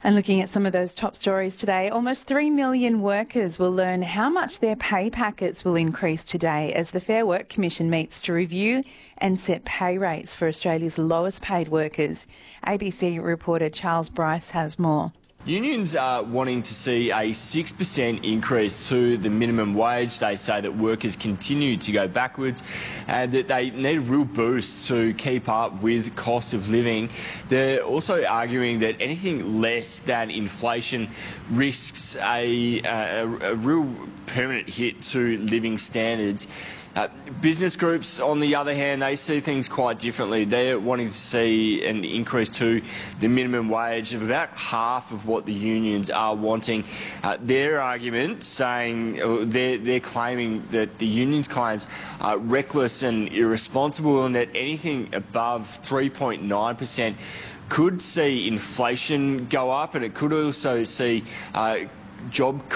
And looking at some of those top stories today, almost 3 million workers will learn how much their pay packets will increase today as the Fair Work Commission meets to review and set pay rates for Australia's lowest paid workers. ABC reporter Charles Bryce has more. Unions are wanting to see a 6% increase to the minimum wage. They say that workers continue to go backwards and that they need a real boost to keep up with cost of living. They're also arguing that anything less than inflation risks a real permanent hit to living standards. Business groups, on the other hand, they see things quite differently. They're wanting to see an increase to the minimum wage of about half of what the unions are wanting. Their argument saying they're claiming that the unions' claims are reckless and irresponsible, and that anything above 3.9% could see inflation go up, and it could also see job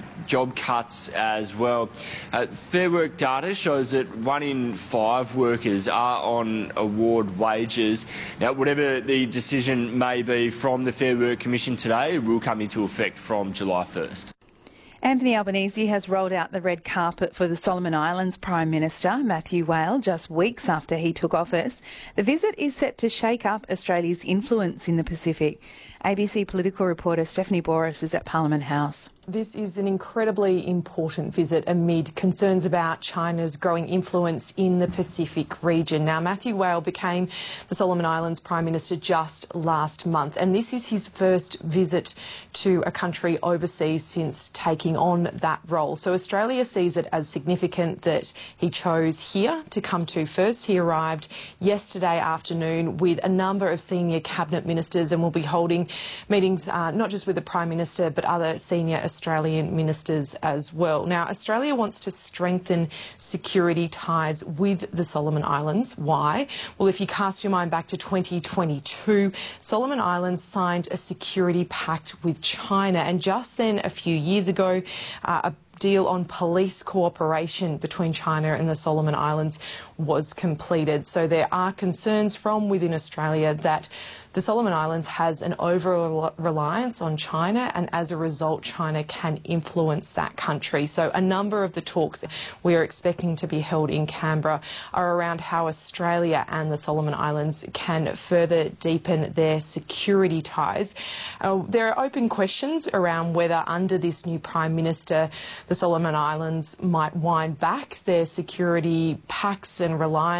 cuts as well. Fair Work data shows that 1 in 5 workers are on award wages. Now, whatever the decision may be from the Fair Work Commission today, it will come into effect from July 1st. Anthony Albanese has rolled out the red carpet for the Solomon Islands Prime Minister, Matthew Whale, just weeks after he took office. The visit is set to shake up Australia's influence in the Pacific. ABC political reporter Stephanie Boris is at Parliament House. This is an incredibly important visit amid concerns about China's growing influence in the Pacific region. Now, Matthew Whale became the Solomon Islands Prime Minister just last month, and this is his first visit to a country overseas since taking on that role. So Australia sees it as significant that he chose here to come to first. He arrived yesterday afternoon with a number of senior cabinet ministers and will be holding meetings not just with the Prime Minister but other senior Australian ministers as well. Now, Australia wants to strengthen security ties with the Solomon Islands. Why? Well, if you cast your mind back to 2022, Solomon Islands signed a security pact with China, and just then, a few years ago, a deal on police cooperation between China and the Solomon Islands was completed. So there are concerns from within Australia that the Solomon Islands has an over-reliance on China, and as a result, China can influence that country. So a number of the talks we are expecting to be held in Canberra are around how Australia and the Solomon Islands can further deepen their security ties. There are open questions around whether under this new Prime Minister, the Solomon Islands might wind back their security pacts and reliance